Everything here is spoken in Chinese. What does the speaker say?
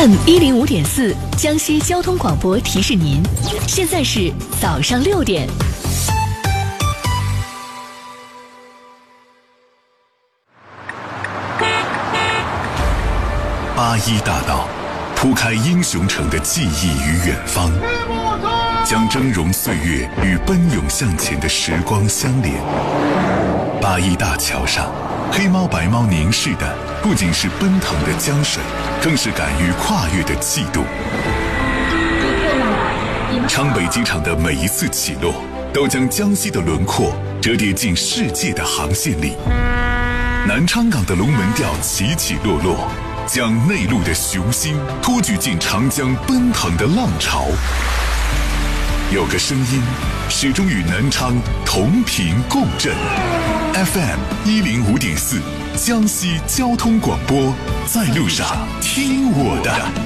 FM 105.4江西交通广播提示您，现在是早上6点。 81大道铺开英雄城的记忆与远方，将峥嵘岁月与奔涌向前的时光相连。81大桥上，黑猫白猫凝视的不仅是奔腾的江水，更是敢于跨越的气度。昌北机场的每一次起落，都将江西的轮廓折叠进世界的航线里。南昌港的龙门吊起起落落，将内陆的雄心托举进长江奔腾的浪潮。有个声音始终与南昌同频共振。FM 105.4江西交通广播，在路上听我的。